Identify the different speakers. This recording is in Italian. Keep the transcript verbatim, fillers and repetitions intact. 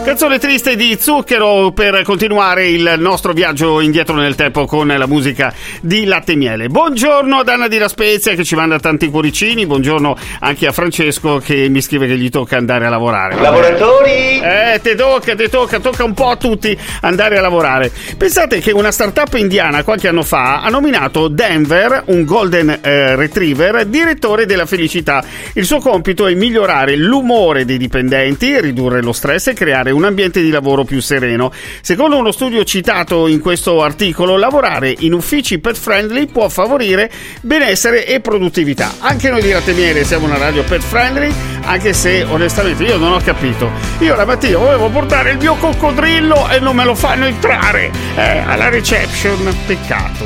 Speaker 1: Canzone triste di Zucchero per continuare il nostro viaggio indietro nel tempo con la musica di Latte e Miele. Buongiorno ad Anna di La Spezia che ci manda tanti cuoricini, buongiorno anche a Francesco che mi scrive che gli tocca andare a lavorare.
Speaker 2: Lavoratori!
Speaker 1: Eh, te tocca, te tocca, tocca un po' a tutti andare a lavorare. Pensate che una startup indiana qualche anno fa ha nominato Denver, un golden eh, retriever, direttore della felicità. Il suo compito è migliorare l'umore dei dipendenti, ridurre lo stress e creare un ambiente di lavoro più sereno. Secondo uno studio citato in questo articolo, lavorare in uffici pet friendly può favorire benessere e produttività. Anche noi di Latte e Miele siamo una radio pet friendly, anche se onestamente io non ho capito. Io la mattina volevo portare il mio coccodrillo e non me lo fanno entrare eh, alla reception. Peccato.